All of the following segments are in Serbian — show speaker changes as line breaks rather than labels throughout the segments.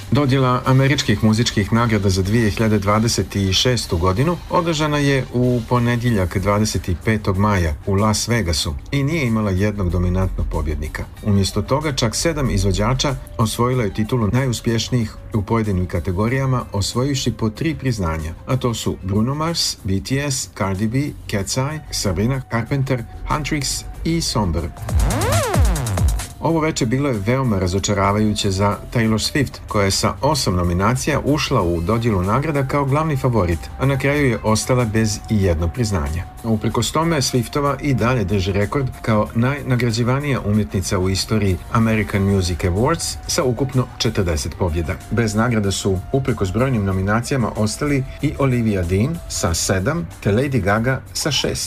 Dodjela američkih muzičkih nagrada za 2026. godinu održana je u ponedjeljak 25. maja u Las Vegasu i nije imala jednog dominantnog pobjednika. Umjesto toga čak 7 izvođača osvojilo je titulu najuspješnijih u pojedinim kategorijama, osvojivši po 3 priznanja, a to su Bruno Mars, BTS, Cardi B, Cat's Eye, Sabrina Carpenter, Huntrix i Somber. Ovo veče bilo je veoma razočaravajuće za Taylor Swift, koja je sa 8 nominacija ušla u dodjelu nagrada kao glavni favorit, a na kraju je ostala bez i jednog priznanja. Uprkos tome, Swiftova i dalje drži rekord kao najnagrađivanija umjetnica u istoriji American Music Awards sa ukupno 40 pobjeda. Bez nagrada su uprkos brojnim nominacijama ostali i Olivia Dean sa 7 te Lady Gaga sa 6.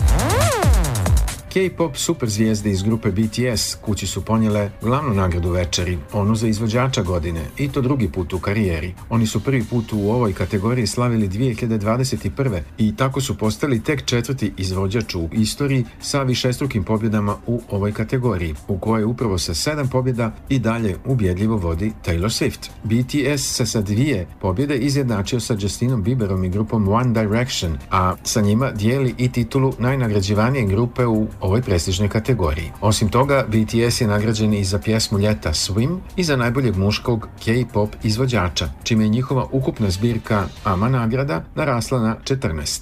K-pop superzvijezde iz grupe BTS kući su ponijele glavnu nagradu večeri, onu za izvođača godine, i to drugi put u karijeri. Oni su prvi put u ovoj kategoriji slavili 2021. i tako su postali tek 4. izvođač u istoriji sa višestrukim pobjedama u ovoj kategoriji, u kojoj upravo sa 7 pobjeda i dalje ubjedljivo vodi Taylor Swift. BTS se sa 2 pobjede izjednačio sa Justinom Bieberom i grupom One Direction, a sa njima dijeli i titulu najnagrađivanije grupe u ovoj prestižnoj kategoriji. Osim toga, BTS je nagrađen i za pjesmu ljeta Swim i za najboljeg muškog K-pop izvođača, čime je njihova ukupna zbirka AMA nagrada narasla na 14.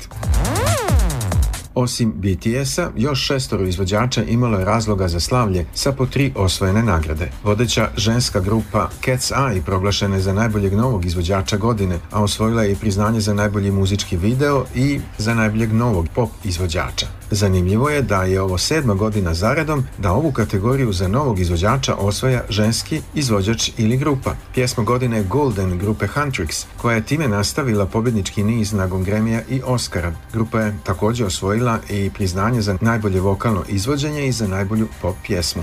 Osim BTS-a, još 6 izvođača imalo je razloga za slavlje sa po 3 osvojene nagrade. Vodeća ženska grupa Cat's Eye proglašena je za najboljeg novog izvođača godine, a osvojila je i priznanje za najbolji muzički video i za najboljeg novog pop izvođača. Zanimljivo je da je ovo 7. godina zaredom da ovu kategoriju za novog izvođača osvaja ženski izvođač ili grupa. Pjesma godine je Golden grupe Huntrix, koja je time nastavila pobjednički niz nakon Grammy-a i Oscara. Grupa je također osvojila i priznanje za najbolje vokalno izvođenje i za najbolju pop pjesmu.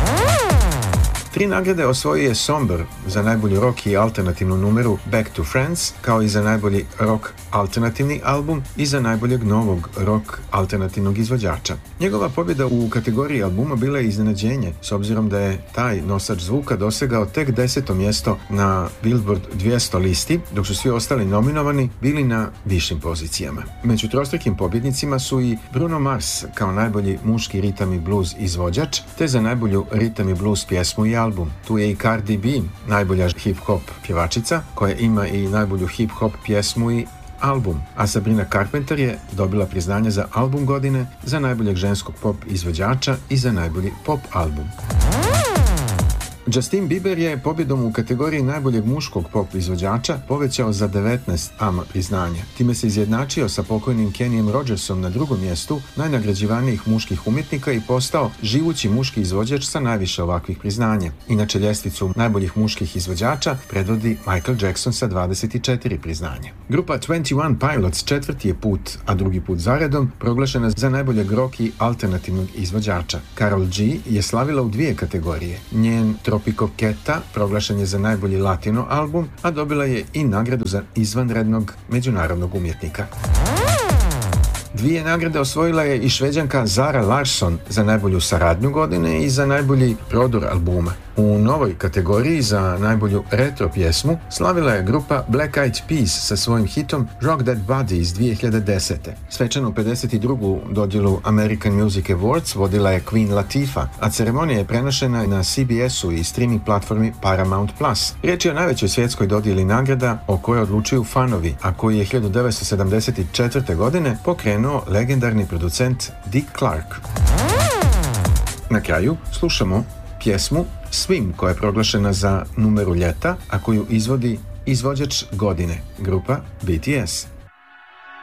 3 nagrade osvojio je Somber za najbolju rock i alternativnu numeru Back to Friends, kao i za najbolji rock alternativni album i za najboljeg novog rock alternativnog izvođača. Njegova pobjeda u kategoriji albuma bila je iznenađenje, s obzirom da je taj nosač zvuka dosegao tek 10. mjesto na Billboard 200 listi, dok su svi ostali nominovani bili na višim pozicijama. Među trostrukim pobjednicima su i Bruno Mars kao najbolji muški ritam i blues izvođač, te za najbolju ritam i blues pjesmu i album. Tu je i Cardi B, najbolja hip-hop pjevačica, koja ima i najbolju hip-hop pjesmu i album, a Sabrina Carpenter je dobila priznanje za album godine, za najboljeg ženskog pop izvođača i za najbolji pop album. Justin Bieber je pobjedom u kategoriji najboljeg muškog pop izvođača povećao za 19 AMA priznanja. Time se izjednačio sa pokojnim Kennyjem Rogersom na drugom mjestu najnagrađivanijih muških umjetnika i postao živući muški izvođač sa najviše ovakvih priznanja. Inače, ljestvicu najboljih muških izvođača predvodi Michael Jackson sa 24 priznanja. Grupa 21 Pilots 4. je put, a drugi put zaredom, proglašena za najboljeg rock i alternativnog izvođača. Karol G je slavila u 2 kategorije. Njen Tropico Keta proglašen je za najbolji latino album, a dobila je i nagradu za izvanrednog međunarodnog umjetnika. 2 nagrade osvojila je i Šveđanka Zara Larsson za najbolju saradnju godine i za najbolji prodor albuma. U novoj kategoriji za najbolju retro pjesmu slavila je grupa Black Eyed Peas sa svojim hitom Rock That Body iz 2010. Svečanu 52. dodjelu American Music Awards vodila je Queen Latifah, a ceremonija je prenošena na CBS-u i streaming platformi Paramount+. Riječ je o najvećoj svjetskoj dodjeli nagrada o kojoj odlučuju fanovi, a koji je 1974. godine pokrenuo legendarni producent Dick Clark. Na kraju slušamo pjesmu Swim, koja je proglašena za numeru ljeta, a koju izvodi izvođač godine, grupa BTS.